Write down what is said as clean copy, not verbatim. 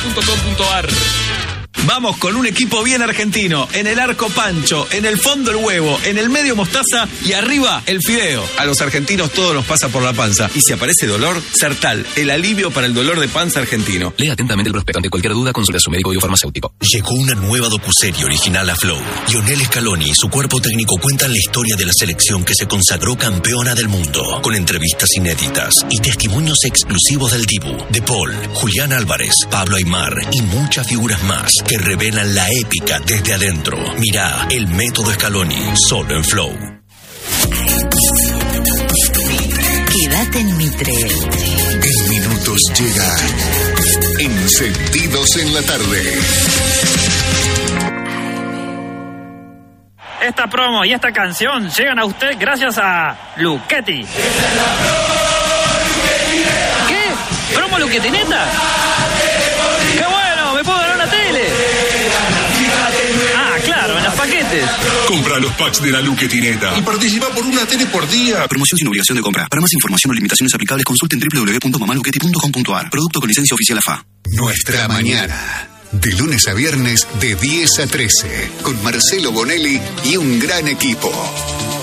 luqueti.com.ar. Vamos con un equipo bien argentino. En el arco Pancho, en el fondo el huevo, en el medio mostaza y arriba el fideo. A los argentinos todo nos pasa por la panza. Y si aparece dolor, Sertal, el alivio para el dolor de panza argentino. Lea atentamente el prospecto. Ante cualquier duda, consulte a su médico biofarmacéutico. Llegó una nueva docuserie original a Flow. Lionel Scaloni y su cuerpo técnico cuentan la historia de la selección que se consagró campeona del mundo, con entrevistas inéditas y testimonios exclusivos del Dibu, De Paul, Julián Álvarez, Pablo Aimar y muchas figuras más que revelan la épica desde adentro. Mirá El Método Scaloni, solo en Flow. Quédate en Mitre. En minutos llega Encendidos en la Tarde. Esta promo y esta canción llegan a usted gracias a Luqueti. ¿Qué? ¿Promo Luquetineta? ¡Qué bueno! ¡Me puedo ganar una tele! Ah, claro, en los paquetes. Compra los packs de la Luquetineta y participa por una tele por día. Promoción sin obligación de compra. Para más información o limitaciones aplicables, consulten www.mamaluqueti.com.ar. Producto con licencia oficial AFA. Nuestra mañana. De lunes a viernes, de 10 a 13. Con Marcelo Bonelli y un gran equipo.